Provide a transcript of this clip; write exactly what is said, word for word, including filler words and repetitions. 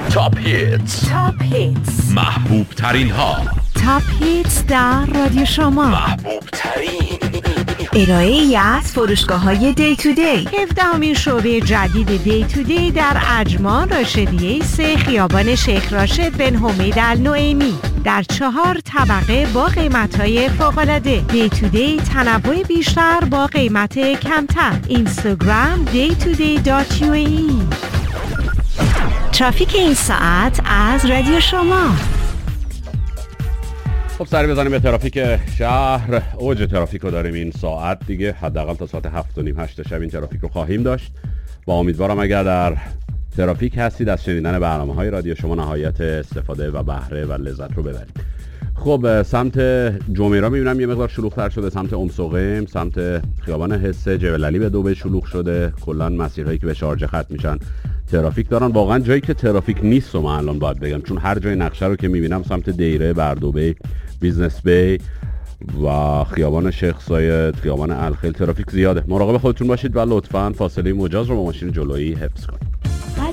تاپ هیتز، تاپ هیتز، محبوب ترین ها، تاپ هیتز در رادیو شما، محبوب ترین ارائه ای از فروشگاه های دی تو دی. هفدهمین شعبه جدید دی تو دی در اجمان راشدیه سه، خیابان شیخ راشد بن حمید النعیمی، در چهار طبقه با قیمت‌های فوق‌العاده. دی تو دی، تنوع بیشتر با قیمت کمتر. اینستاگرام دی تو دی دات یو ای. ترافیک این ساعت از رادیو شما. خب سری بزنیم به ترافیک شهر. اوج ترافیک رو داریم این ساعت دیگه، حداقل تا ساعت هفت و نیم هشت شب این ترافیک رو خواهیم داشت و امیدوارم اگر در ترافیک هستید از شنیدن برنامه‌های رادیو شما نهایت استفاده و بهره و لذت رو ببرید. خب سمت جمیرا میبینم یه مقدار شلوغ‌تر شده، سمت امسوقیم، سمت خیابان حسه، جبل علی به دوبه شلوغ شده. کلا مسیرهایی که به شارجه ختم میشن ترافیک دارن. واقعا جایی که ترافیک نیست و من الان باید بگم، چون هر جای نقشه رو که میبینم سمت دیره، بردوبه، بیزنس بی و خیابان شیخ زاید، خیابان الخیل ترافیک زیاده. مراقب خودتون باشید و لطفاً فاصله مجاز رو با ماشین جلویی حفظ کنید.